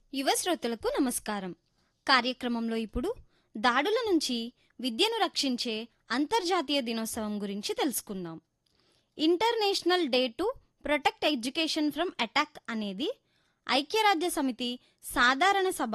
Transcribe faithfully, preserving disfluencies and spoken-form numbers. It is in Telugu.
యువ శ్రోతలకు నమస్కారం. కార్యక్రమంలో ఇప్పుడు దాడుల నుంచి విద్యను రక్షించే అంతర్జాతీయ దినోత్సవం గురించి తెలుసుకుందాం. International day to protect education from attack అనేది ఐక్యరాజ్య సమితి సాధారణ సభ